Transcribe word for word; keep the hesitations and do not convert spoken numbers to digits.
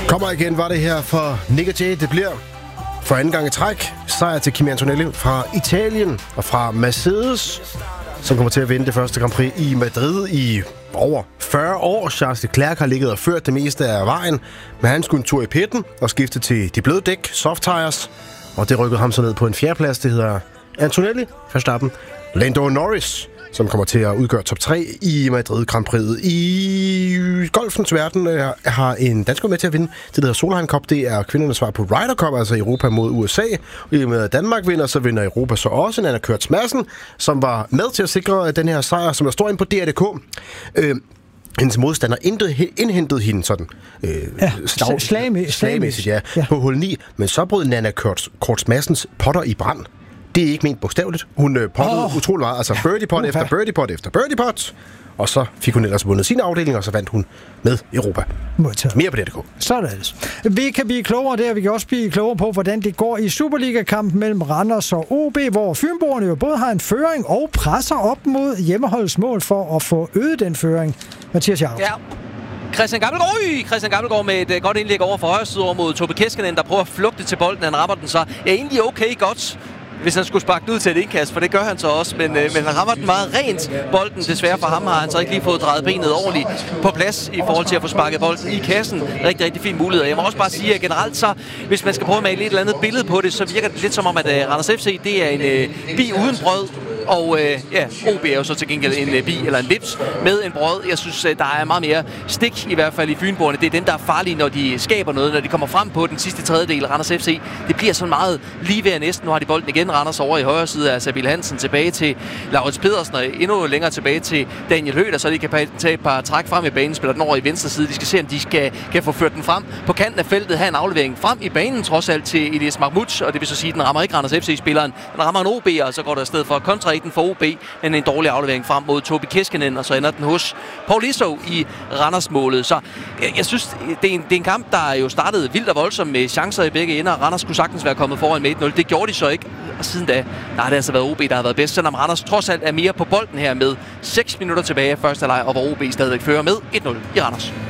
Kommer igen, var det her for Nick og Jay. Det bliver for anden gang i træk sejr til Kimi Antonelli fra Italien og fra Mercedes, som kommer til at vinde det første Grand Prix i Madrid i over fyrre år. Charles Leclerc har ligget og ført det meste af vejen, men han skulle en tur i pitten og skifte til de bløde dæk, soft tires, og det rykkede ham så ned på en fjerdeplads. Det hedder Antonelli, Verstappen, Lando Norris, som kommer til at udgøre top tre i Madrid Grand Prix'et. I golfens verden øh, har en dansker med til at vinde. Det der hedder Solheim Cup, det er kvindernes svar på Ryder Cup, altså Europa mod U S A. Og i med at Danmark vinder, så vinder Europa så også. Nanna Koerstz Madsen, som var med til at sikre den her sejr, som der står inde på D R punktum d k. Øh, hendes modstander indhentede hende sådan øh, ja, slag, slagmæssigt, slagmæssigt ja, ja. på hul ni, men så brød Nanna Koerstz Madsens potter i brand. Det er ikke ment bogstaveligt. Hun øh, pottede oh. utrolig meget. Altså birdie pot ja. efter birdie pot efter birdie pot. Og så fik hun ellers vundet sin afdeling, og så vandt hun med Europa. Modtaget. Mere på D R punktum d k. Sådan er det. Vi kan blive klogere der. Vi kan også blive klogere på, hvordan det går i Superliga-kampen mellem Randers og O B, hvor Fynboerne jo både har en føring og presser op mod hjemmeholdets mål for at få øget den føring. Mathias Jacob. Ja. Christian Gammelgaard, Øj! Christian Gammelgaard med et uh, godt indlæg over for højre side over mod Tobi Keskinen, der prøver at flugte til bolden. Han rammer den så ja, egentlig okay godt, hvis han skulle sparke den ud til et indkast, for det gør han så også, men, øh, men han rammer den meget rent, bolden. Desværre for ham har han så ikke lige fået drejet benet ordentligt på plads i forhold til at få sparket bolden i kassen. Rigtig, rigtig fin mulighed. Jeg må også bare sige, at generelt så, hvis man skal prøve at male et eller andet billede på det, så virker det lidt som om, at uh, Randers F C, det er en øh, bi uden brød. Og øh, ja, O B er jo så til gengæld en øh, bi eller en lips med en brød. Jeg synes, øh, der er meget mere stik, i hvert fald i Fynboerne. Det er dem, der er farlige, når de skaber noget, når de kommer frem på den sidste tredjedel af Randers F C. Det bliver sådan meget lige ved næsten. Nu har de bolden igen. Randers over i højre side af Sabil Hansen, tilbage til Laurits Pedersen, og endnu længere tilbage til Daniel Høgh, så de kan tage et par træk frem i banen, spiller den over i venstre side. De skal se, om de skal, kan få ført den frem på kanten af feltet, have en aflevering frem i banen, trods alt til Elias Mahmoud, og det vil så sige, at den rammer ikke Randers F C-spilleren. Den rammer en O B, og så går der i stedet for kontra i den for O B, men en dårlig aflevering frem mod Tobi Keskinen, og så ender den hos Paul Iso i Randers-målet. Så jeg, jeg synes, det er, en, det er en kamp, der jo startede vildt og voldsomt med chancer i begge ender. Randers skulle sagtens være kommet foran med et nul. Det gjorde de så ikke, og siden da, der har det altså været O B, der har været bedst, selvom Randers trods alt er mere på bolden her med seks minutter tilbage af første halvleg, og hvor O B stadigvæk fører med et nul i Randers.